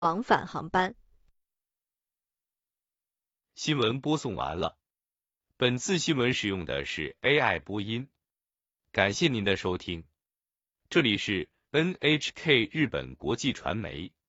往返航班。 新闻播送完了，本次新闻使用的是 AI 播音，感谢您的收听。这里是 NHK 日本国际传媒。